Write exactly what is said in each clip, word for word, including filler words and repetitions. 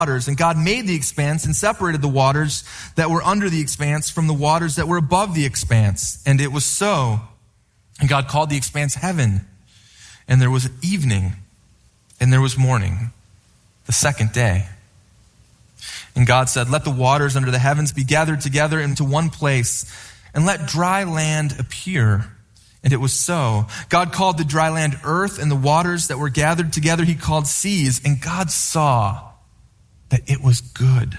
waters. And God made the expanse and separated the waters that were under the expanse from the waters that were above the expanse. And it was so. And God called the expanse heaven. And there was evening, and there was morning, the second day. And God said, let the waters under the heavens be gathered together into one place, and let dry land appear. And it was so. God called the dry land earth, and the waters that were gathered together he called seas. And God saw that it was good.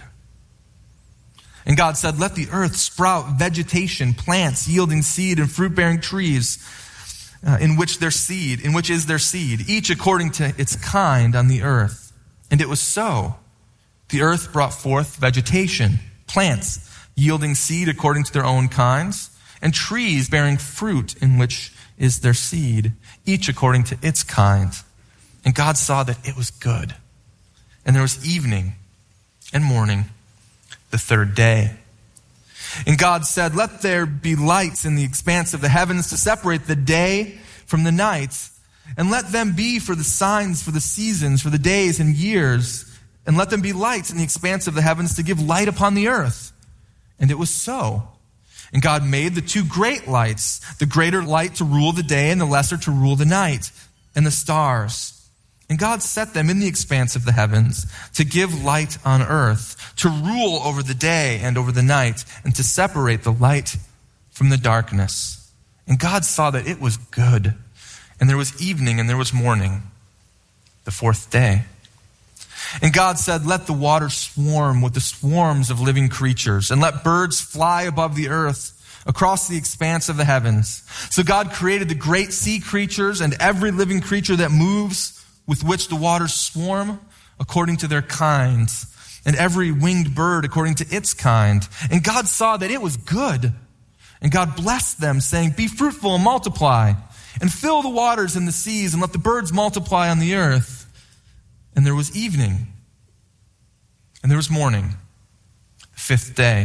And God said, let the earth sprout vegetation, plants yielding seed, and fruit-bearing trees, uh, in which their seed, in which is their seed, each according to its kind on the earth. And it was so. The earth brought forth vegetation, plants yielding seed according to their own kinds, and trees bearing fruit in which is their seed, each according to its kind. And God saw that it was good. And there was evening and morning, the third day. And God said, let there be lights in the expanse of the heavens to separate the day from the night, and let them be for the signs, for the seasons, for the days and years, and let them be lights in the expanse of the heavens to give light upon the earth. And it was so. And God made the two great lights, the greater light to rule the day and the lesser to rule the night, and the stars. And God set them in the expanse of the heavens to give light on earth, to rule over the day and over the night, and to separate the light from the darkness. And God saw that it was good. And there was evening and there was morning, the fourth day. And God said, let the water swarm with the swarms of living creatures, and let birds fly above the earth across the expanse of the heavens. So God created the great sea creatures and every living creature that moves, with which the waters swarm according to their kinds, and every winged bird according to its kind. And God saw that it was good. And God blessed them, saying, be fruitful and multiply, and fill the waters and the seas, and let the birds multiply on the earth. And there was evening, and there was morning, the fifth day.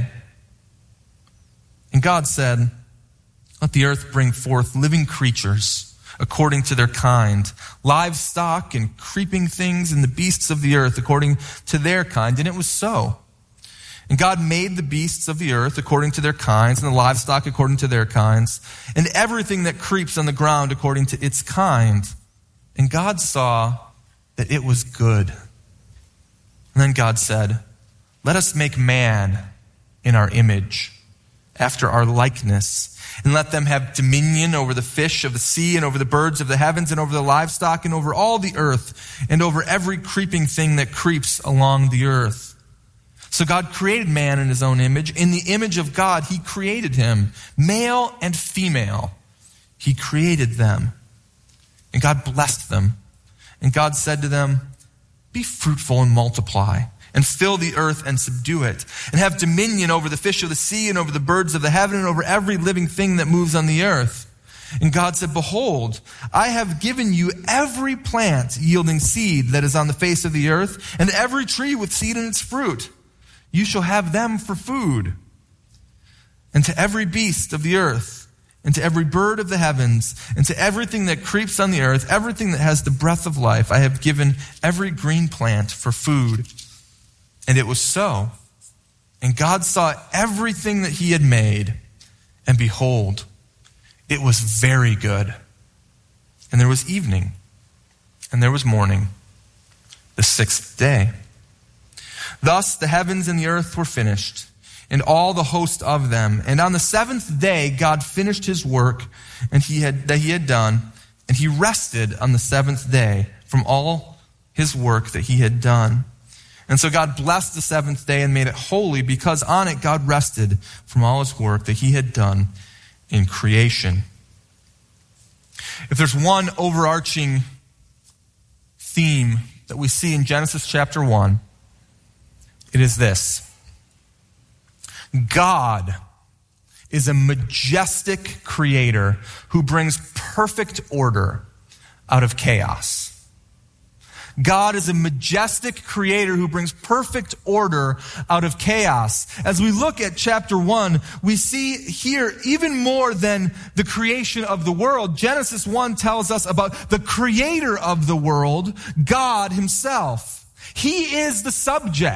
And God said, let the earth bring forth living creatures according to their kind, livestock and creeping things and the beasts of the earth according to their kind. And it was so. And God made the beasts of the earth according to their kinds, and the livestock according to their kinds, and everything that creeps on the ground according to its kind. And God saw that it was good. And then God said, let us make man in our image, after our likeness, and let them have dominion over the fish of the sea, and over the birds of the heavens, and over the livestock, and over all the earth, and over every creeping thing that creeps along the earth. So God created man in his own image. In the image of God, he created him. Male and female, he created them. And God blessed them. And God said to them, be fruitful and multiply, and fill the earth and subdue it, and have dominion over the fish of the sea, and over the birds of the heaven, and over every living thing that moves on the earth. And God said, behold, I have given you every plant yielding seed that is on the face of the earth, and every tree with seed in its fruit. You shall have them for food. And to every beast of the earth, and to every bird of the heavens, and to everything that creeps on the earth, everything that has the breath of life, I have given every green plant for food. And it was so. And God saw everything that he had made, and behold, it was very good. And there was evening, and there was morning, the sixth day. Thus the heavens and the earth were finished, and all the host of them. And on the seventh day, God finished his work and he had, that he had done, and he rested on the seventh day from all his work that he had done. And so God blessed the seventh day and made it holy, because on it God rested from all his work that he had done in creation. If there's one overarching theme that we see in Genesis chapter one, it is this. God is a majestic creator who brings perfect order out of chaos. God is a majestic creator who brings perfect order out of chaos. As we look at chapter one, we see here even more than the creation of the world. Genesis one tells us about the creator of the world, God himself. He is the subject.